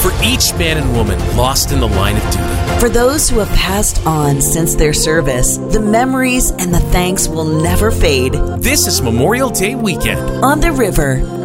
For each man and woman lost in the line of duty. For those who have passed on since their service, the memories and the thanks will never fade. This is Memorial Day weekend on the river.